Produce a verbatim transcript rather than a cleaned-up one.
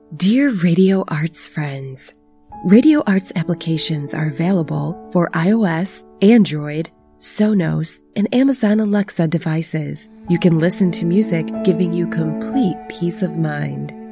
Dear Radio Arts friends, Radio Arts applications are available for iOS, Android, Sonos, and Amazon Alexa devices. You can listen to music giving you complete peace of mind.